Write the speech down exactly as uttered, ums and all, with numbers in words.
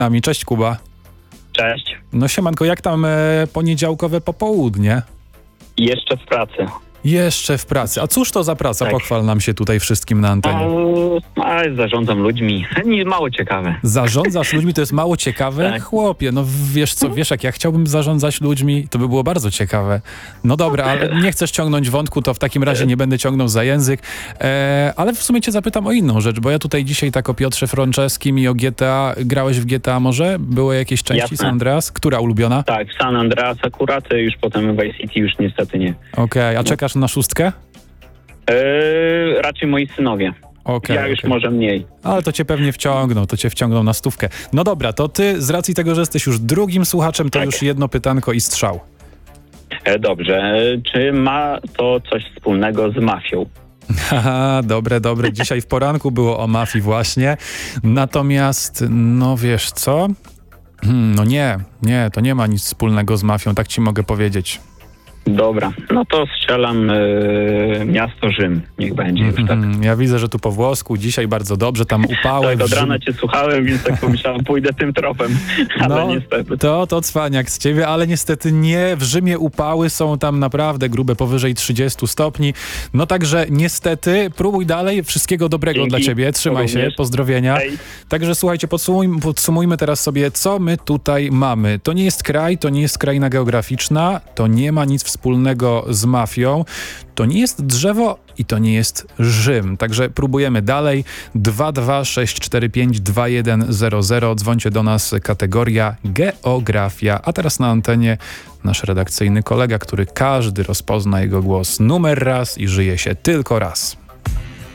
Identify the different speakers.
Speaker 1: nami. Cześć, Kuba.
Speaker 2: Cześć.
Speaker 1: No siemanko, jak tam e, poniedziałkowe popołudnie?
Speaker 2: Jeszcze w pracy.
Speaker 1: Jeszcze w pracy. A cóż to za praca?
Speaker 2: Tak.
Speaker 1: Pochwal nam się tutaj wszystkim na antenie.
Speaker 2: A, a zarządzam ludźmi. Nie, mało ciekawe.
Speaker 1: Zarządzasz ludźmi, to jest mało ciekawe?
Speaker 2: Tak.
Speaker 1: Chłopie, no wiesz co, wiesz jak ja chciałbym zarządzać ludźmi, to by było bardzo ciekawe. No dobra, ale nie chcesz ciągnąć wątku, to w takim razie nie będę ciągnął za język. E, ale w sumie cię zapytam o inną rzecz, bo ja tutaj dzisiaj tak o Piotrze Franceskim i o G T A. Grałeś w G T A może? Były jakieś części
Speaker 2: Jasne.
Speaker 1: San Andreas? Która ulubiona?
Speaker 2: Tak, w San Andreas akurat, już potem w Vice City już niestety nie.
Speaker 1: Okej, okay, a czekasz na szóstkę?
Speaker 2: Yy, raczej moi synowie.
Speaker 1: Okay,
Speaker 2: ja już
Speaker 1: okay.
Speaker 2: może mniej.
Speaker 1: Ale to cię pewnie wciągną, to cię wciągną na stówkę. No dobra, to ty z racji tego, że jesteś już drugim słuchaczem, to
Speaker 2: Tak.
Speaker 1: już jedno pytanko i strzał.
Speaker 2: E, dobrze. Czy ma to coś wspólnego z mafią?
Speaker 1: Haha, dobre, dobre. Dzisiaj w poranku było o mafii właśnie. Natomiast, no wiesz co? Hmm, no nie, nie, to nie ma nic wspólnego z mafią, tak ci mogę powiedzieć.
Speaker 2: Dobra, no to strzelam yy, miasto Rzym, niech będzie już tak.
Speaker 1: Mm, ja widzę, że tu po włosku dzisiaj bardzo dobrze, tam upały.
Speaker 2: Tak,
Speaker 1: w
Speaker 2: od
Speaker 1: Rzym...
Speaker 2: rana cię słuchałem, więc tak pomyślałem, pójdę tym tropem, ale
Speaker 1: no,
Speaker 2: niestety.
Speaker 1: To, to cwaniak z ciebie, ale niestety nie. W Rzymie upały są tam naprawdę grube, powyżej trzydziestu stopni. No także niestety, próbuj dalej. Wszystkiego dobrego
Speaker 2: Dzięki.
Speaker 1: dla ciebie. Trzymaj się,
Speaker 2: Również.
Speaker 1: pozdrowienia.
Speaker 2: Hej.
Speaker 1: Także słuchajcie, podsumujmy, podsumujmy teraz sobie, co my tutaj mamy. To nie jest kraj, to nie jest kraina geograficzna, to nie ma nic wspólnego z mafią, to nie jest drzewo i to nie jest Rzym. Także próbujemy dalej. dwa dwa sześć cztery pięć dwa jeden zero zero. Dzwońcie do nas, kategoria geografia. A teraz na antenie nasz redakcyjny kolega, który każdy rozpozna jego głos numer raz i żyje się tylko raz.